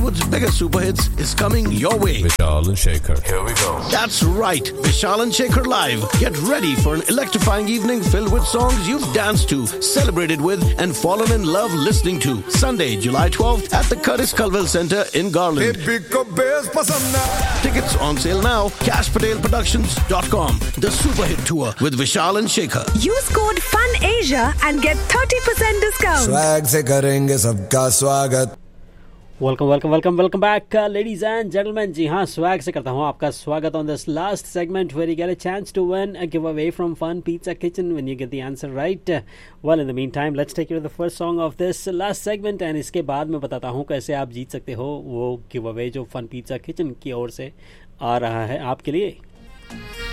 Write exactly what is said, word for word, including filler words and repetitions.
Bollywood's biggest super hits is coming your way. Vishal and Shekhar. Here we go. That's right, Vishal and Shekhar live. Get ready for an electrifying evening filled with songs you've danced to, celebrated with, and fallen in love listening to. Sunday, July twelfth at the Curtis Culwell Center in Garland. Tickets on sale now. cash patel productions dot com. The Super Hit Tour with Vishal and Shekhar. Use code FUNASIA and get thirty percent discount. Swag से करेंगे सबका स्वागत. Welcome welcome welcome welcome back ladies and gentleman. जी हाँ, swag से करता हूँ आपका स्वागत on this last segment where you get a chance to win a give away from fun pizza kitchen when you get the answer right. Well, in the mean time let's take you to the first song of this last segment and इसके बाद मैं बताता हूँ कैसे आप जीत सकते हो वो गिव अवे जो फन पिज़्ज़ा किचन की ओर से आ रहा है आपके लिए.